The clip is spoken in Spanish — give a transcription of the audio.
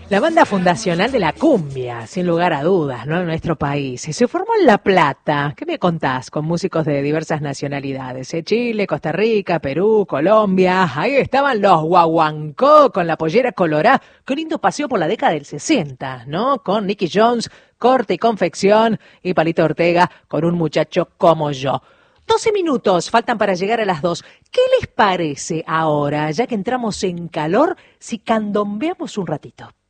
La banda fundacional de la cumbia, sin lugar a dudas, ¿no? En nuestro país. Se formó en La Plata. ¿Qué me contás? Con músicos de diversas nacionalidades, ¿eh? Chile, Costa Rica, Perú, Colombia. Ahí estaban los guaguancó con la pollera colorada. Qué lindo paseo por la década del 60, ¿no? Con Nicky Jones, corte y confección, y Palito Ortega con Un muchacho como yo. 12 minutos faltan para llegar a las 2. ¿Qué les parece ahora, ya que entramos en calor, si candombeamos un ratito?